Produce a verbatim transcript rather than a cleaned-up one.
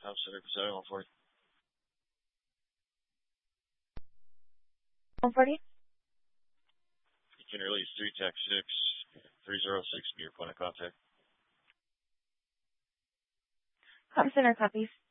House Center for seven one forty. one forty? You can release three Tech six, three zero six, be your point of contact. House Center copies.